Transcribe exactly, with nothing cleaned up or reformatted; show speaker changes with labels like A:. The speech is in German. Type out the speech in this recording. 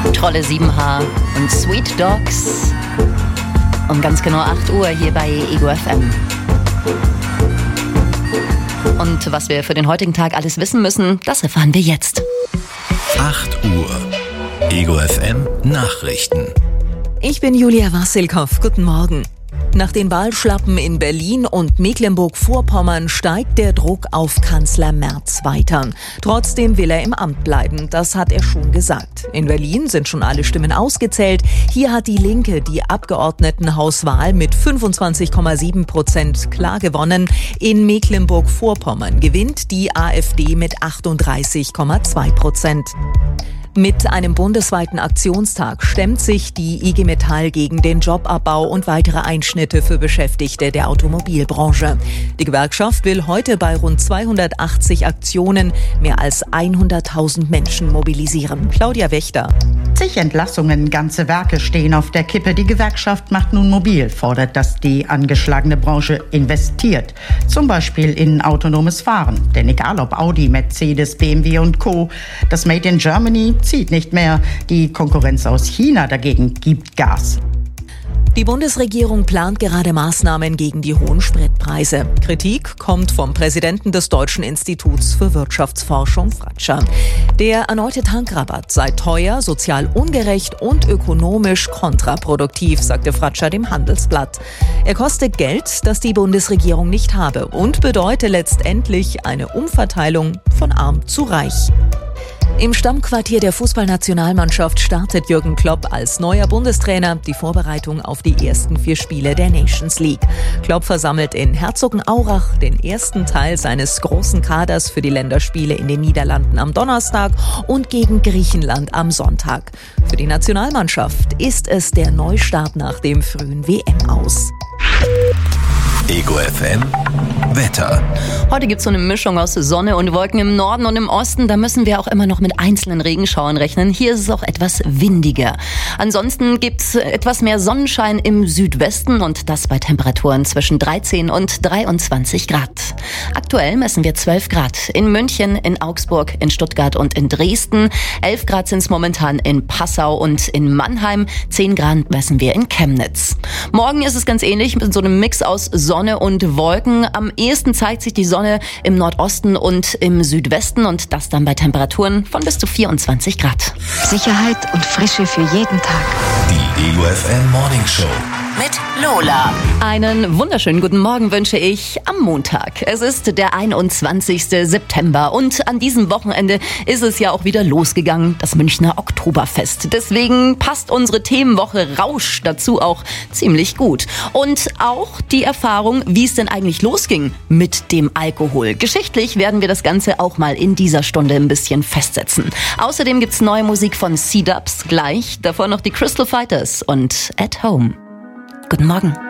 A: Trolle sieben H und Sweet Dogs. Um ganz genau acht Uhr hier bei Ego F M. Und was wir für den heutigen Tag alles wissen müssen, das erfahren wir jetzt.
B: acht Uhr. Ego F M Nachrichten.
C: Ich bin Julia Wassilkow. Guten Morgen. Nach den Wahlschlappen in Berlin und Mecklenburg-Vorpommern steigt der Druck auf Kanzler Merz weiter. Trotzdem will er im Amt bleiben, das hat er schon gesagt. In Berlin sind schon alle Stimmen ausgezählt. Hier hat die Linke die Abgeordnetenhauswahl mit fünfundzwanzig Komma sieben Prozent klar gewonnen. In Mecklenburg-Vorpommern gewinnt die AfD mit achtunddreißig Komma zwei Prozent. Mit einem bundesweiten Aktionstag stemmt sich die I G Metall gegen den Jobabbau und weitere Einschnitte für Beschäftigte der Automobilbranche. Die Gewerkschaft will heute bei rund zweihundertachtzig Aktionen mehr als hunderttausend Menschen mobilisieren. Claudia Wächter.
D: Zig Entlassungen, ganze Werke stehen auf der Kippe. Die Gewerkschaft macht nun mobil, fordert, dass die angeschlagene Branche investiert. Zum Beispiel in autonomes Fahren. Denn egal ob Audi, Mercedes, B M W und Co., das Made in Germany zieht nicht mehr. Die Konkurrenz aus China dagegen gibt Gas.
C: Die Bundesregierung plant gerade Maßnahmen gegen die hohen Spritpreise. Kritik kommt vom Präsidenten des Deutschen Instituts für Wirtschaftsforschung, Fratscher. Der erneute Tankrabatt sei teuer, sozial ungerecht und ökonomisch kontraproduktiv, sagte Fratscher dem Handelsblatt. Er kostet Geld, das die Bundesregierung nicht habe und bedeute letztendlich eine Umverteilung von arm zu reich. Im Stammquartier der Fußballnationalmannschaft startet Jürgen Klopp als neuer Bundestrainer die Vorbereitung auf die ersten vier Spiele der Nations League. Klopp versammelt in Herzogenaurach den ersten Teil seines großen Kaders für die Länderspiele in den Niederlanden am Donnerstag und gegen Griechenland am Sonntag. Für die Nationalmannschaft ist es der Neustart nach dem frühen W M-Aus.
B: Ego F M Wetter.
A: Heute gibt es so eine Mischung aus Sonne und Wolken im Norden und im Osten. Da müssen wir auch immer noch mit einzelnen Regenschauern rechnen. Hier ist es auch etwas windiger. Ansonsten gibt es etwas mehr Sonnenschein im Südwesten und das bei Temperaturen zwischen dreizehn und dreiundzwanzig Grad. Aktuell messen wir zwölf Grad in München, in Augsburg, in Stuttgart und in Dresden. elf Grad sind es momentan in Passau und in Mannheim. zehn Grad messen wir in Chemnitz. Morgen ist es ganz ähnlich mit so einem Mix aus Sonne und Wolken. Am ehesten zeigt sich die Sonne im Nordosten und im Südwesten und das dann bei Temperaturen von bis zu vierundzwanzig Grad.
E: Sicherheit und Frische für jeden Tag.
B: Die Ego F M Morning Show.
A: Mit Lola. Einen wunderschönen guten Morgen wünsche ich am Montag. Es ist der einundzwanzigste September und an diesem Wochenende ist es ja auch wieder losgegangen, das Münchner Oktoberfest. Deswegen passt unsere Themenwoche Rausch dazu auch ziemlich gut. Und auch die Erfahrung, wie es denn eigentlich losging mit dem Alkohol. Geschichtlich werden wir das Ganze auch mal in dieser Stunde ein bisschen festsetzen. Außerdem gibt's neue Musik von C-Dubs gleich, davor noch die Crystal Fighters und At Home. Guten Morgen.